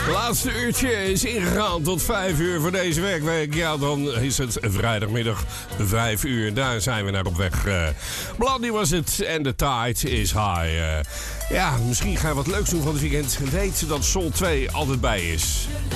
Laatste uurtje is ingegaan tot 5 uur voor deze werkweek. Ja, dan is het vrijdagmiddag 5 uur. Daar zijn we naar op weg. Blondie was het en de tide is high. Ja, misschien ga je wat leuks doen van het weekend. Weet dat Sol 2 altijd bij is.